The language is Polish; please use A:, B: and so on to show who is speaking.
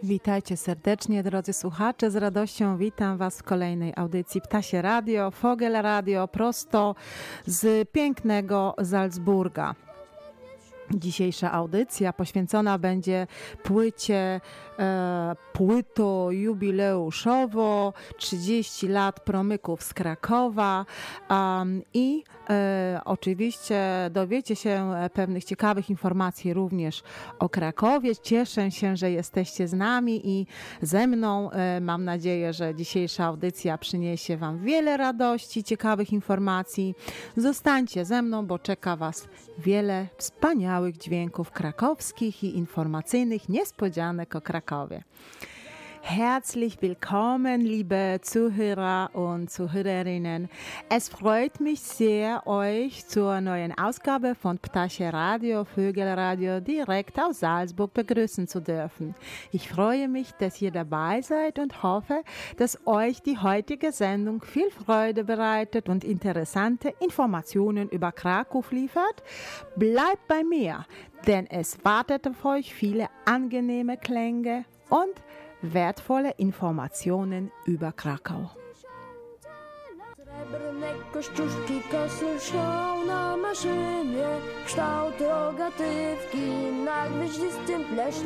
A: Witajcie serdecznie, drodzy słuchacze. Z radością witam Was w kolejnej audycji Ptasie Radio, Vogel Radio, prosto z pięknego Salzburga. Dzisiejsza audycja poświęcona będzie płyto jubileuszowo 30 lat promyków z Krakowa i oczywiście dowiecie się pewnych ciekawych informacji również o Krakowie. Cieszę się, że jesteście z nami i ze mną. Mam nadzieję, że dzisiejsza audycja przyniesie Wam wiele radości, ciekawych informacji. Zostańcie ze mną, bo czeka Was wiele wspaniałych dźwięków krakowskich i informacyjnych niespodzianek o Krakowie. Herzlich willkommen, liebe Zuhörer und Zuhörerinnen. Es freut mich sehr, euch zur neuen Ausgabe von Ptasie Radio, Vögel Radio direkt aus Salzburg begrüßen zu dürfen. Ich freue mich, dass ihr dabei seid und hoffe, dass euch die heutige Sendung viel Freude bereitet und interessante Informationen über Krakow liefert. Bleibt bei mir, denn es wartet auf euch viele angenehme Klänge und wertvolle Informationen über Krakau.
B: Srebrne kościuszki kosy szą na maszynie, kształt rogatywki na gwiaździstym pleśni.